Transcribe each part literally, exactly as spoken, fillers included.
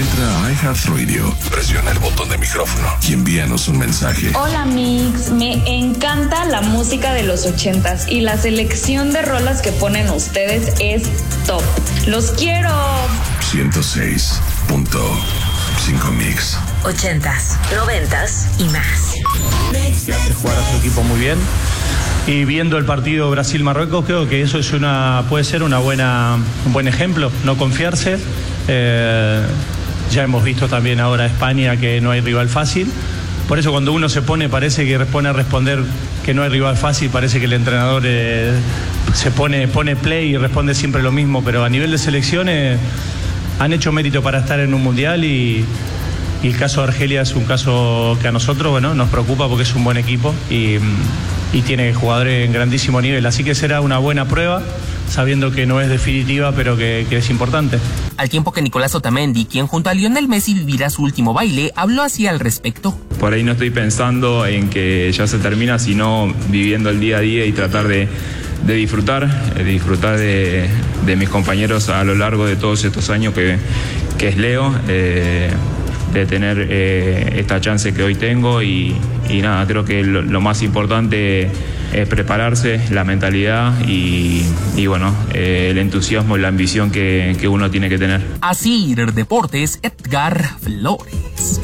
Entra a iHeartRadio, presiona el botón de micrófono y envíanos un mensaje. Hola Mix, me encanta la música de los ochentas y la selección de rolas que ponen ustedes es top. ¡Los quiero! ciento seis punto cinco Mix. Ochentas, noventas y más. Jugar a su equipo muy bien. Y viendo el partido Brasil-Marruecos, creo que eso es una puede ser una buena, un buen ejemplo, no confiarse. Eh, ya hemos visto también ahora España que no hay rival fácil. Por eso cuando uno se pone, parece que pone a responder que no hay rival fácil, parece que el entrenador eh, se pone, pone play y responde siempre lo mismo, pero a nivel de selecciones han hecho mérito para estar en un mundial y, y el caso de Argelia es un caso que a nosotros, bueno, nos preocupa porque es un buen equipo y, y tiene jugadores en grandísimo nivel, así que será una buena prueba, sabiendo que no es definitiva, pero que, que es importante. Al tiempo que Nicolás Otamendi, quien junto a Lionel Messi vivirá su último baile, habló así al respecto. Por ahí no estoy pensando en que ya se termina, sino viviendo el día a día y tratar de, de disfrutar, de disfrutar de, de mis compañeros a lo largo de todos estos años que, que es Leo, eh, de tener eh, esta chance que hoy tengo y, y nada, creo que lo, lo más importante es prepararse, la mentalidad y, y bueno, eh, el entusiasmo y la ambición que, que uno tiene que tener. Así, Deportes, Edgar Flores.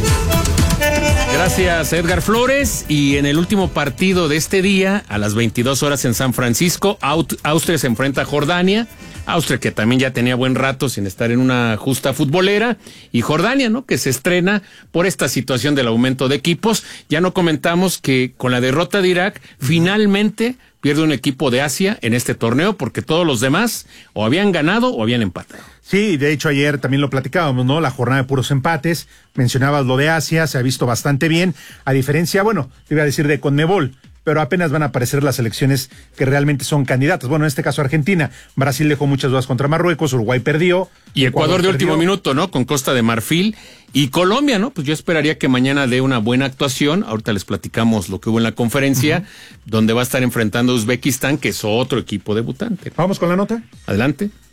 Gracias, Edgar Flores. Y en el último partido de este día, a las veintidós horas en San Francisco, Austria se enfrenta a Jordania. Austria, que también ya tenía buen rato sin estar en una justa futbolera, y Jordania, ¿no?, que se estrena por esta situación del aumento de equipos. Ya no comentamos que con la derrota de Irak, finalmente pierde un equipo de Asia en este torneo, porque todos los demás o habían ganado o habían empatado. Sí, de hecho ayer también lo platicábamos, ¿no? La jornada de puros empates, mencionabas lo de Asia, se ha visto bastante bien, a diferencia, bueno, te iba a decir de Conmebol, pero apenas van a aparecer las selecciones que realmente son candidatas. Bueno, en este caso Argentina, Brasil dejó muchas dudas contra Marruecos, Uruguay perdió. Y Ecuador, Ecuador de último perdió. minuto, ¿no? Con Costa de Marfil. Y Colombia, ¿no? Pues yo esperaría que mañana dé una buena actuación. Ahorita les platicamos lo que hubo en la conferencia, uh-huh. donde va a estar enfrentando a Uzbekistán, que es otro equipo debutante. ¿Vamos con la nota? Adelante.